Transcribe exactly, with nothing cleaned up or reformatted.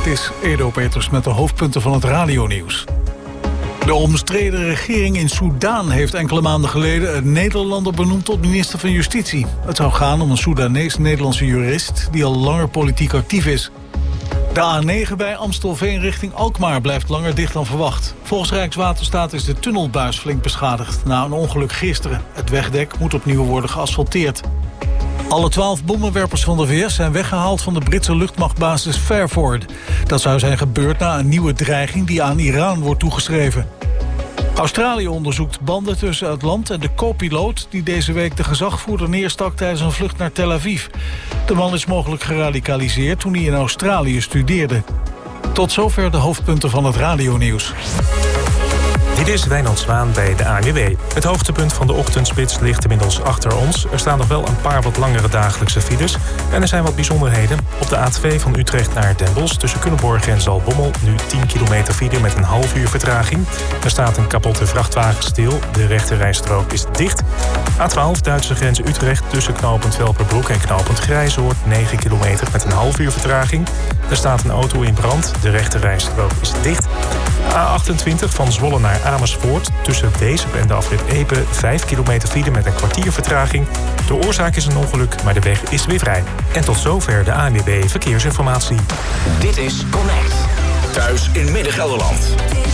Dit is Edo Peters met de hoofdpunten van het radionieuws. De omstreden regering in Soedan heeft enkele maanden geleden een Nederlander benoemd tot minister van Justitie. Het zou gaan om een Soedanees-Nederlandse jurist die al langer politiek actief is. De A negen bij Amstelveen richting Alkmaar blijft langer dicht dan verwacht. Volgens Rijkswaterstaat is de tunnelbuis flink beschadigd na een ongeluk gisteren. Het wegdek moet opnieuw worden geasfalteerd. Alle twaalf bommenwerpers van de V S zijn weggehaald van de Britse luchtmachtbasis Fairford. Dat zou zijn gebeurd na een nieuwe dreiging die aan Iran wordt toegeschreven. Australië onderzoekt banden tussen het land en de co-piloot die deze week de gezagvoerder neerstak tijdens een vlucht naar Tel Aviv. De man is mogelijk geradicaliseerd toen hij in Australië studeerde. Tot zover de hoofdpunten van het radionieuws. Dit is Wijnand Zwaan bij de A N W B. Het hoogtepunt van de ochtendspits ligt inmiddels achter ons. Er staan nog wel een paar wat langere dagelijkse files. En er zijn wat bijzonderheden. Op de A twee van Utrecht naar Den Bosch tussen Culemborg en Zaltbommel nu tien kilometer file met een half uur vertraging. Er staat een kapotte vrachtwagen stil. De rechterrijstrook is dicht. A twaalf Duitse grens Utrecht tussen knooppunt Velperbroek en knooppunt Grijzoord negen kilometer met een half uur vertraging. Er staat een auto in brand. De rechterrijstrook is dicht. A achtentwintig van Zwolle naar Amersfoort tussen Weesp en de afrit Epe vijf kilometer file met een kwartier vertraging. De oorzaak is een ongeluk, maar de weg is weer vrij. En tot zover de A N W B Verkeersinformatie. Dit is Connect. Thuis in Midden-Gelderland.